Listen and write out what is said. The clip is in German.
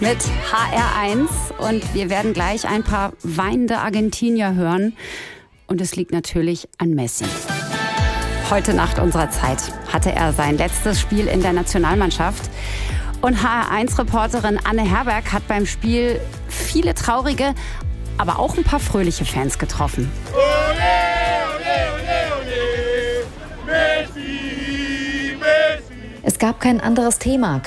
mit HR1 und wir werden gleich ein paar weinende Argentinier hören und es liegt natürlich an Messi. Heute Nacht unserer Zeit hatte er sein letztes Spiel in der Nationalmannschaft und HR1-Reporterin Anne Herberg hat beim Spiel viele traurige, aber auch ein paar fröhliche Fans getroffen. Ole, ole, ole, ole. Messi, Messi. Es gab kein anderes Thema,